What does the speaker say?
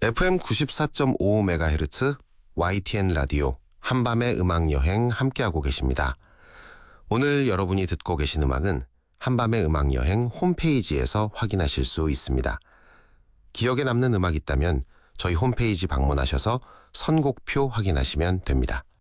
FM 94.5MHz YTN 라디오 한밤의 음악여행 함께하고 계십니다. 오늘 여러분이 듣고 계신 음악은 한밤의 음악여행 홈페이지에서 확인하실 수 있습니다. 기억에 남는 음악 있다면 저희 홈페이지 방문하셔서 선곡표 확인하시면 됩니다.